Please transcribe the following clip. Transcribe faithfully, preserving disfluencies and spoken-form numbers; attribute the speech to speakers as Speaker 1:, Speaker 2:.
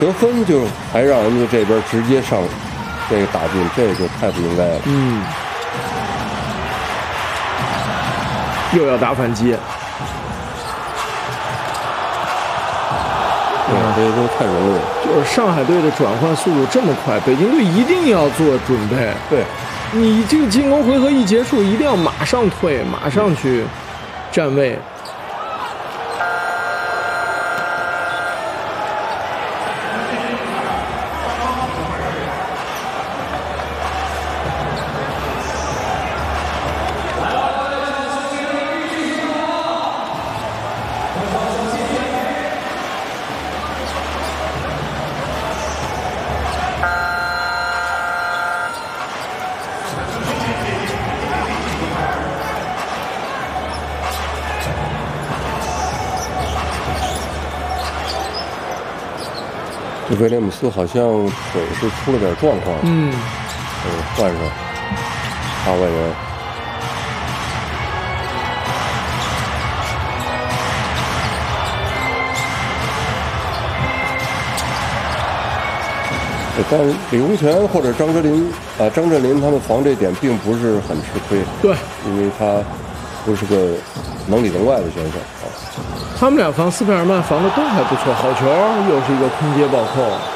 Speaker 1: 得分就还让人家这边直接上这个打进，这就太不应该了。
Speaker 2: 嗯，又要打反击。
Speaker 1: 对，这都太容易了。
Speaker 2: 就是上海队的转换速度这么快，北京队一定要做准备。
Speaker 1: 对，
Speaker 2: 你这个进攻回合一结束，一定要马上退，马上去站位。
Speaker 1: 这威廉姆斯好像腿是出了点状况，
Speaker 2: 嗯，
Speaker 1: 呃，换上八万人。但李洪权或者张哲林啊，张镇麟他们防这点并不是很吃亏，
Speaker 2: 对，
Speaker 1: 因为他不是个能里能外的选手啊。
Speaker 2: 他们俩防斯佩尔曼防的都还不错，好球，又是一个空接暴扣。